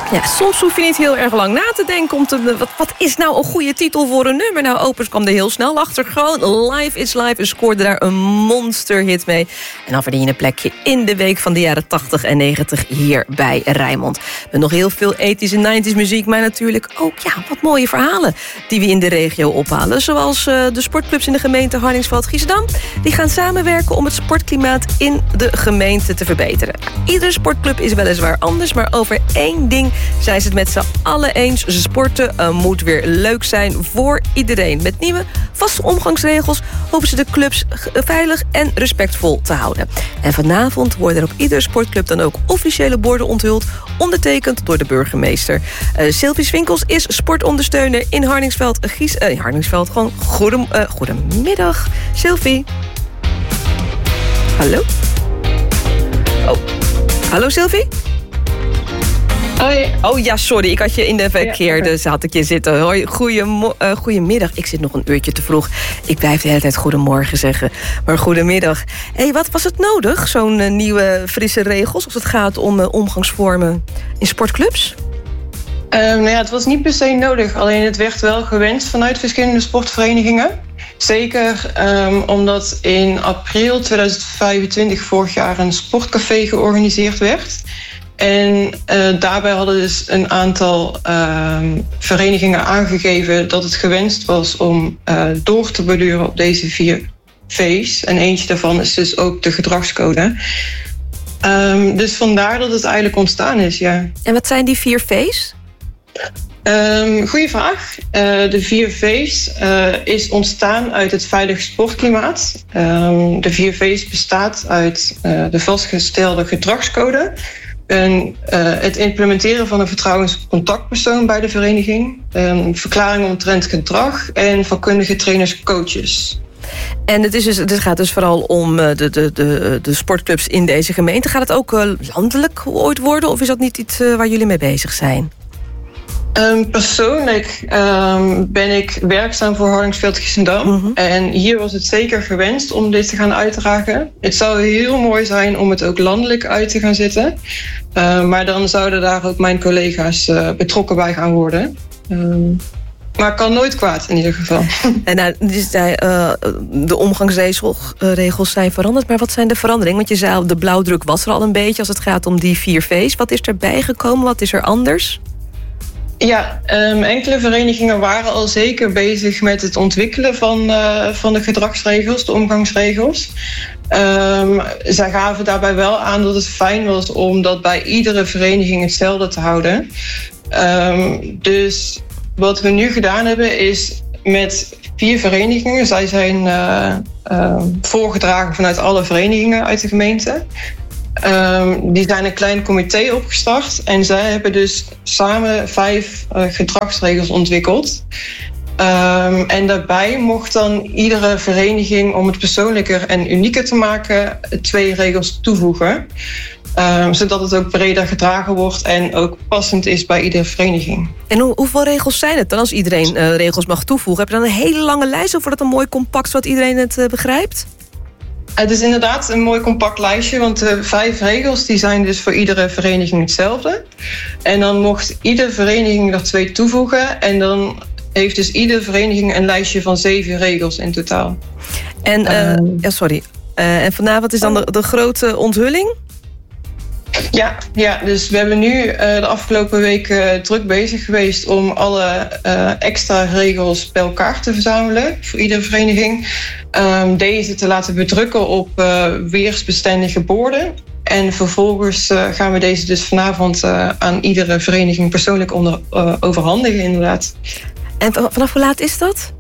Ja, soms hoef je niet heel erg lang na te denken om te... Wat is nou een goede titel voor een nummer? Nou, Opus kwam er heel snel achter. Gewoon Life is Life en scoorde daar een monsterhit mee. En dan verdien je een plekje in de week van de jaren 80 en 90 hier bij Rijnmond. Met nog heel veel 80s en 90s muziek, maar natuurlijk ook wat mooie verhalen die we in de regio ophalen. Zoals de sportclubs in de gemeente Hardingsveld-Giessendam. Die gaan samenwerken om het sportklimaat in de gemeente te verbeteren. Iedere sportclub is weliswaar anders, maar over één ding zijn ze het met z'n allen eens. Sporten moet weer leuk zijn voor iedereen. Met nieuwe vaste omgangsregels hopen ze de clubs veilig en respectvol te houden. En vanavond worden er op iedere sportclub dan ook officiële borden onthuld, ondertekend door de burgemeester. Sylvie Swinkels is sportondersteuner in Hardingsveld. Hardingsveld, gewoon goedemiddag. Sylvie. Hallo? Oh. Hallo Sylvie? Hoi. Oh ja, sorry, ik had je in de verkeerde had ik je zitten. Hoi, goedemiddag. Ik zit nog een uurtje te vroeg. Ik blijf de hele tijd goedemorgen zeggen. Maar goedemiddag. Hé, wat was het nodig, zo'n nieuwe frisse regels als het gaat om omgangsvormen in sportclubs? Het was niet per se nodig. Alleen het werd wel gewenst vanuit verschillende sportverenigingen. Zeker omdat in april 2025 vorig jaar een sportcafé georganiseerd werd. En daarbij hadden dus een aantal verenigingen aangegeven dat het gewenst was om door te borduren op deze 4 V's. En eentje daarvan is dus ook de gedragscode. Dus vandaar dat het eigenlijk ontstaan is, ja. En wat zijn die 4 V's? Goeie vraag. De 4 V's is ontstaan uit het veilige sportklimaat. De 4 V's bestaat uit de vastgestelde gedragscode, het implementeren van een vertrouwenscontactpersoon bij de vereniging, verklaring omtrent gedrag en vakkundige trainers, coaches. En het gaat dus vooral om de sportclubs in deze gemeente. Gaat het ook landelijk ooit worden of is dat niet iets waar jullie mee bezig zijn? Persoonlijk ben ik werkzaam voor Hardingsveld-Giessendam. Mm-hmm. En hier was het zeker gewenst om dit te gaan uitdragen. Het zou heel mooi zijn om het ook landelijk uit te gaan zetten. Maar dan zouden daar ook mijn collega's betrokken bij gaan worden. Maar kan nooit kwaad in ieder geval. En de omgangsregels zijn veranderd. Maar wat zijn de veranderingen? Want je zei de blauwdruk was er al een beetje als het gaat om die 4 V's. Wat is er bijgekomen? Wat is er anders? Ja, enkele verenigingen waren al zeker bezig met het ontwikkelen van de gedragsregels, de omgangsregels. Zij gaven daarbij wel aan dat het fijn was om dat bij iedere vereniging hetzelfde te houden. Dus wat we nu gedaan hebben is met 4 verenigingen. Zij zijn voorgedragen vanuit alle verenigingen uit de gemeente. Die zijn een klein comité opgestart en zij hebben dus samen 5 gedragsregels ontwikkeld. En daarbij mocht dan iedere vereniging, om het persoonlijker en unieker te maken, 2 regels toevoegen. Zodat het ook breder gedragen wordt en ook passend is bij iedere vereniging. En hoeveel regels zijn het dan als iedereen regels mag toevoegen? Heb je dan een hele lange lijst of wordt het een mooi compact zodat iedereen het begrijpt? Het is inderdaad een mooi compact lijstje, want de 5 regels die zijn dus voor iedere vereniging hetzelfde. En dan mocht iedere vereniging er 2 toevoegen en dan heeft dus iedere vereniging een lijstje van 7 regels in totaal. En en vanavond is dan de grote onthulling? Ja, dus we hebben nu de afgelopen weken druk bezig geweest om alle extra regels bij elkaar te verzamelen voor iedere vereniging. Deze te laten bedrukken op weersbestendige borden. En vervolgens gaan we deze dus vanavond aan iedere vereniging persoonlijk overhandigen, inderdaad. En vanaf hoe laat is dat?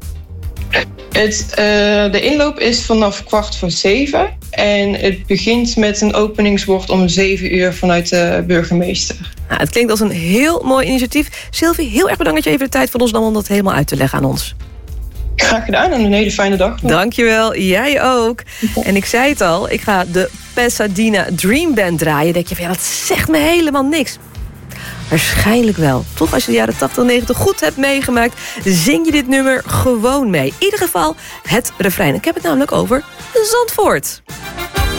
De inloop is vanaf 6:15 en het begint met een openingswoord om 7 uur vanuit de burgemeester. Nou, het klinkt als een heel mooi initiatief. Sylvie, heel erg bedankt dat je even de tijd van ons nam om dat helemaal uit te leggen aan ons. Graag gedaan en een hele fijne dag. Dankjewel, jij ook. En ik zei het al, ik ga de Pasadena Dream Band draaien. Denk je van, dat zegt me helemaal niks. Waarschijnlijk wel. Toch, als je de jaren 80 en 90 goed hebt meegemaakt, zing je dit nummer gewoon mee. In ieder geval het refrein. Ik heb het namelijk over Zandvoort.